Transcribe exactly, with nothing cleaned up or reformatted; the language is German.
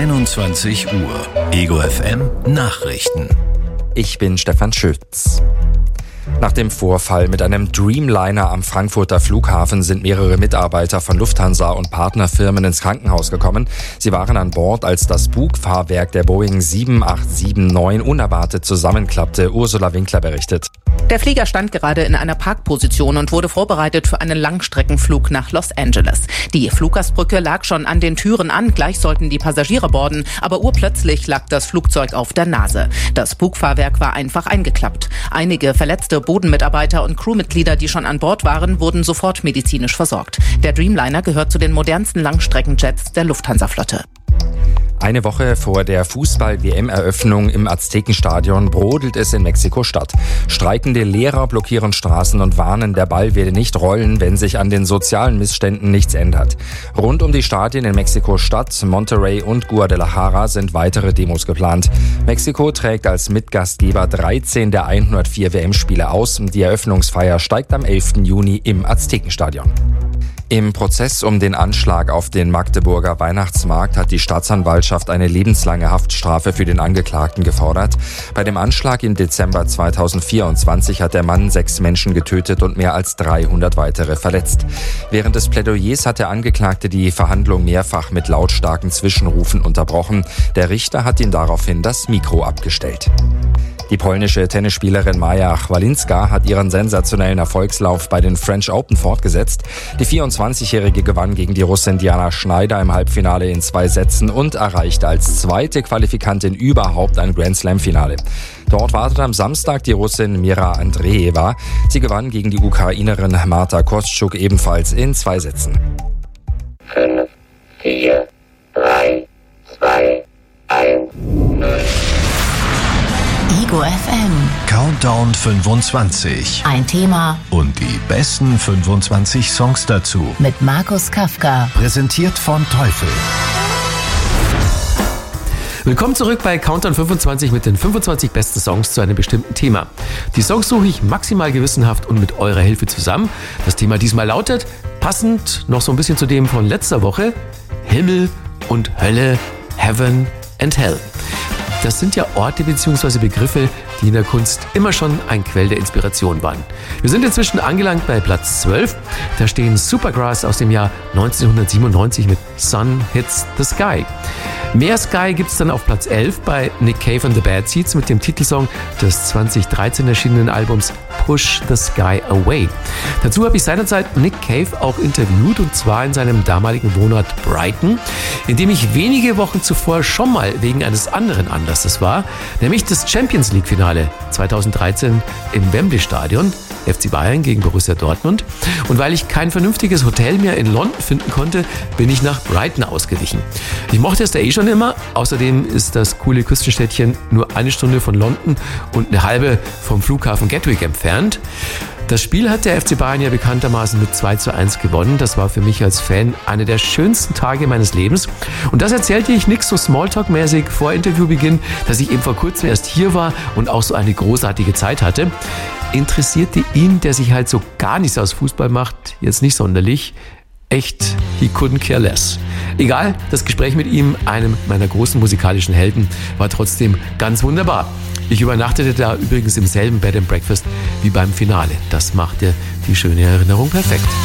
einundzwanzig Uhr. Ego F M Nachrichten. Ich bin Stefan Schütz. Nach dem Vorfall mit einem Dreamliner am Frankfurter Flughafen sind mehrere Mitarbeiter von Lufthansa und Partnerfirmen ins Krankenhaus gekommen. Sie waren an Bord, als das Bugfahrwerk der Boeing sieben acht sieben neun unerwartet zusammenklappte. Ursula Winkler berichtet. Der Flieger stand gerade in einer Parkposition und wurde vorbereitet für einen Langstreckenflug nach Los Angeles. Die Fluggastbrücke lag schon an den Türen an, gleich sollten die Passagiere boarden, aber urplötzlich lag das Flugzeug auf der Nase. Das Bugfahrwerk war einfach eingeklappt. Einige verletzte Bodenmitarbeiter und Crewmitglieder, die schon an Bord waren, wurden sofort medizinisch versorgt. Der Dreamliner gehört zu den modernsten Langstreckenjets der Lufthansa-Flotte. Eine Woche vor der Fußball-W M-Eröffnung im Aztekenstadion brodelt es in Mexiko-Stadt. Streikende Lehrer blockieren Straßen und warnen, der Ball werde nicht rollen, wenn sich an den sozialen Missständen nichts ändert. Rund um die Stadien in Mexiko-Stadt, Monterrey und Guadalajara sind weitere Demos geplant. Mexiko trägt als Mitgastgeber dreizehn der hundertvier W M-Spiele aus. Die Eröffnungsfeier steigt am elften Juni im Aztekenstadion. Im Prozess um den Anschlag auf den Magdeburger Weihnachtsmarkt hat die Staatsanwaltschaft eine lebenslange Haftstrafe für den Angeklagten gefordert. Bei dem Anschlag im Dezember zweitausendvierundzwanzig hat der Mann sechs Menschen getötet und mehr als dreihundert weitere verletzt. Während des Plädoyers hat der Angeklagte die Verhandlung mehrfach mit lautstarken Zwischenrufen unterbrochen. Der Richter hat ihn daraufhin das Mikro abgestellt. Die polnische Tennisspielerin Maja Chwalinska hat ihren sensationellen Erfolgslauf bei den French Open fortgesetzt. Die vierundzwanzigjährige gewann gegen die Russin Diana Schneider im Halbfinale in zwei Sätzen und erreichte als zweite Qualifikantin überhaupt ein Grand-Slam-Finale. Dort wartet am Samstag die Russin Mira Andreeva. Sie gewann gegen die Ukrainerin Marta Kostyuk ebenfalls in zwei Sätzen. fünf, vier, drei, zwei, eins, null. Ego F M. Countdown fünfundzwanzig. Ein Thema Und die besten fünfundzwanzig Songs dazu. mit Markus Kafka. Präsentiert von Teufel. Willkommen zurück bei Countdown fünfundzwanzig mit den fünfundzwanzig besten Songs zu einem bestimmten Thema. Die Songs suche ich maximal gewissenhaft und mit eurer Hilfe zusammen. Das Thema diesmal lautet, passend noch so ein bisschen zu dem von letzter Woche, Himmel und Hölle, Heaven and Hell. Das sind ja Orte bzw. Begriffe, die in der Kunst immer schon ein Quell der Inspiration waren. Wir sind inzwischen angelangt bei Platz zwölf. Da stehen Supergrass aus dem Jahr neunzehnhundertsiebenundneunzig mit Sun Hits the Sky. Mehr Sky gibt's dann auf Platz elf bei Nick Cave and the Bad Seeds mit dem Titelsong des zweitausenddreizehn erschienenen Albums Push the Sky Away. Dazu habe ich seinerzeit Nick Cave auch interviewt, und zwar in seinem damaligen Wohnort Brighton, in dem ich wenige Wochen zuvor schon mal wegen eines anderen Anlasses war, nämlich das Champions League Finale zweitausenddreizehn im Wembley Stadion, F C Bayern gegen Borussia Dortmund. Und weil ich kein vernünftiges Hotel mehr in London finden konnte, bin ich nach Brighton ausgewichen. Ich mochte es da eh schon immer. Außerdem ist das coole Küstenstädtchen nur eine Stunde von London und eine halbe vom Flughafen Gatwick entfernt. Das Spiel hat der F C Bayern ja bekanntermaßen mit zwei zu eins gewonnen. Das war für mich als Fan einer der schönsten Tage meines Lebens. Und das erzählte ich nix so Smalltalk-mäßig vor Interviewbeginn, dass ich eben vor kurzem erst hier war und auch so eine großartige Zeit hatte. Interessierte ihn, der sich halt so gar nichts aus Fußball macht, jetzt nicht sonderlich. Echt, he couldn't care less. Egal, das Gespräch mit ihm, einem meiner großen musikalischen Helden, war trotzdem ganz wunderbar. Ich übernachtete da übrigens im selben Bed and Breakfast wie beim Finale. Das machte die schöne Erinnerung perfekt.